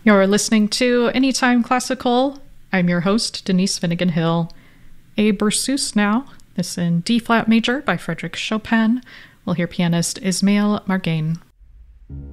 You're listening to Anytime Classical. I'm your host, Denise Finnegan Hill. A Berceuse now, this in D-flat major by Frédéric Chopin. We'll hear pianist Ismail Margain.